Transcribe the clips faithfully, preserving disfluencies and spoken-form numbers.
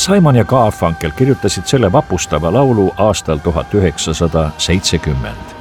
Simon ja Garfunkel kirjutasid selle vapustava laulu aastal tuhat üheksasada seitsekümmend.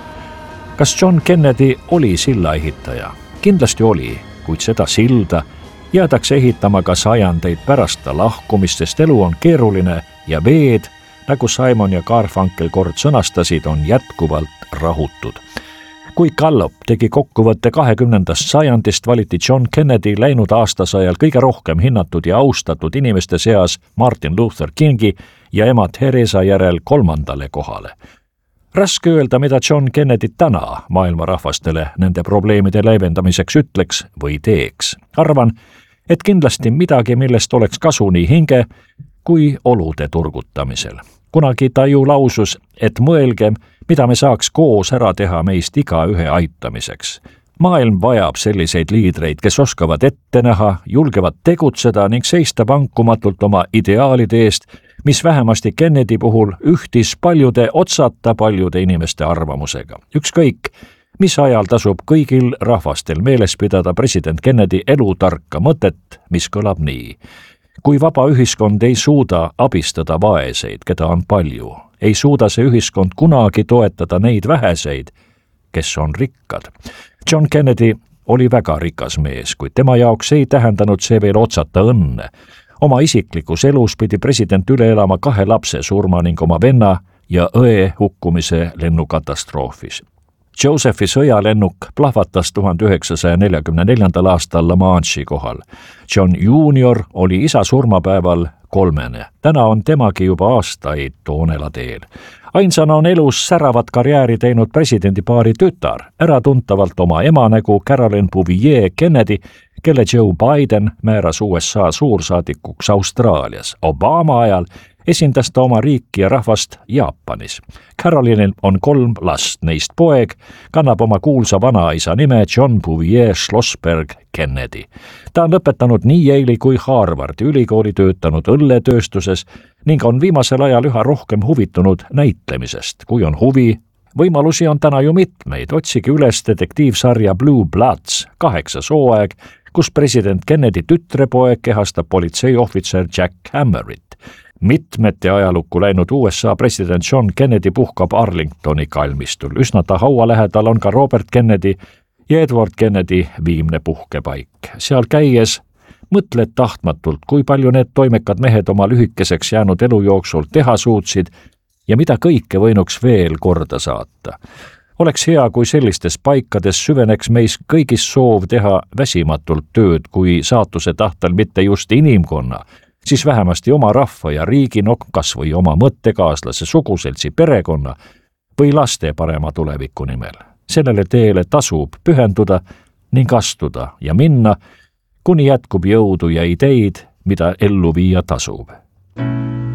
Kas John Kennedy oli silla ehitaja? Kindlasti oli, kuid seda silda jäädakse ehitama ka sajandeid pärast ta lahkumist, sest elu on keeruline ja veed, nagu Simon ja Garfunkel kord sõnastasid, on jätkuvalt rahutud. Kui Gallup tegi kokkuvõtte kahekümnendast sajandist, valiti John Kennedy läinud aastasajal kõige rohkem hinnatud ja austatud inimeste seas Martin Luther Kingi ja ema Theresa järel kolmandale kohale. Raske öelda, mida John Kennedy täna maailma rahvastele nende probleemide leevendamiseks ütleks või teeks. Arvan, et kindlasti midagi, millest oleks kasu nii hinge kui olude turgutamisel. Kunagi ta ju lausus, et mõelgem, mida me saaks koos ära teha meist igaühe aitamiseks. Maailm vajab selliseid liidreid, kes oskavad ette näha, julgevad tegutseda ning seista vankumatult oma ideaalide eest, mis vähemasti Kennedy puhul ühtis paljude otsata paljude inimeste arvamusega. Ükskõik, mis ajal tasub kõigil rahvastel meeles pidada president Kennedy elutarka mõtet, mis kõlab nii. Kui vaba ühiskond ei suuda abistada vaeseid, keda on palju, ei suuda see ühiskond kunagi toetada neid väheseid, kes on rikkad. John Kennedy oli väga rikas mees, kuid tema jaoks ei tähendanud see veel otsata õnne. Oma isiklikus elus pidi president üle elama kahe lapse surma ning oma venna ja õe hukkumise lennukatastroofis. Josephi sõjalennuk plahvatas tuhande üheksasaja neljakümne neljandal aastal La Manche'i kohal. John Junior oli isa surmapäeval kolmene. Täna on temagi juba aastaid toonela teel. Ainsana on elus säravat karjääri teinud presidendipaari tütar, äratuntavalt oma ema nägu Carolyn Bouvier Kennedy, kelle Joe Biden määras U S A suursaadikuks Austraalias. Obama ajal esindas ta oma riiki ja rahvast Jaapanis. Carolynil on kolm last, neist poeg kannab oma kuulsa vanaisa nime John Bouvier Schlossberg Kennedy. Ta on lõpetanud nii Yale'i kui Harvardi ülikooli, töötanud õlletööstuses ning on viimasel ajal üha rohkem huvitunud näitlemisest. Kui on huvi, võimalusi on täna ju mitmeid. Otsige üles detektiivsarja Blue Bloods, kaheksas hooaeg, kus president Kennedy tütrepoeg kehastab politseiohvitser Jack Hammerit. Mitmete ajalukku läinud U S A president John Kennedy puhkab Arlingtoni kalmistul. Üsna ta haua lähedal on ka Robert Kennedy ja Edward Kennedy viimne puhkepaik. Seal käies mõtled tahtmatult, kui palju need toimekad mehed oma lühikeseks jäänud elu jooksul teha suutsid ja mida kõike võinuks veel korda saata. Oleks hea, kui sellistes paikades süveneks meis kõigis soov teha väsimatult tööd, kui saatuse tahtel mitte just inimkonna, siis vähemasti oma rahva ja riigi, no kas või oma mõttekaaslase, suguseltsi, perekonna või laste parema tuleviku nimel. Sellele teele tasub pühenduda ning astuda ja minna, kuni jätkub jõudu ja ideid, mida ellu viia tasub.